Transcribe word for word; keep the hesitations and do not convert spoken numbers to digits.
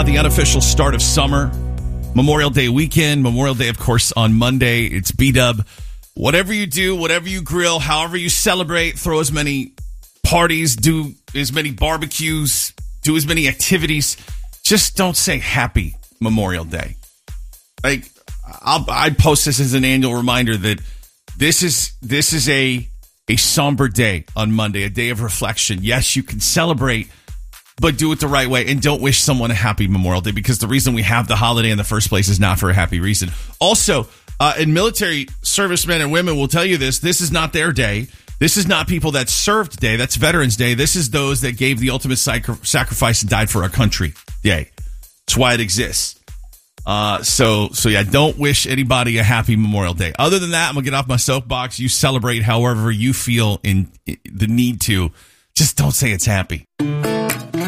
the unofficial start of summer. Memorial Day weekend. Memorial Day, of course, on Monday. It's B-Dub. Whatever you do, whatever you grill, however you celebrate, throw as many parties, do as many barbecues, do as many activities. Just don't say happy Memorial Day. Like, I'll, I'd post this as an annual reminder that this is this is a a somber day on Monday, a day of reflection. Yes, you can celebrate, but do it the right way and don't wish someone a happy Memorial Day, because the reason we have the holiday in the first place is not for a happy reason. Also, uh, and military servicemen and women will tell you this, this is not their day. This is not people that served day. That's Veterans Day. This is those that gave the ultimate sacri- sacrifice and died for our country day. That's why it exists. Uh, so, so yeah, don't wish anybody a happy Memorial Day. Other than that, I'm gonna get off my soapbox. You celebrate however you feel in, in the need to. Just don't say it's happy.